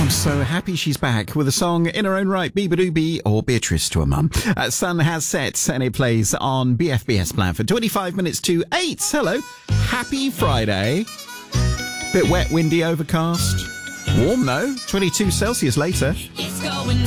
I'm so happy she's back with a song in her own right, Beabadoobee, or Beatrice to her mum. Sun has set and it plays on BFBS Blandford. 25 minutes to 8. Hello. Happy Friday. Bit wet, windy, overcast. Warm though. 22 Celsius later.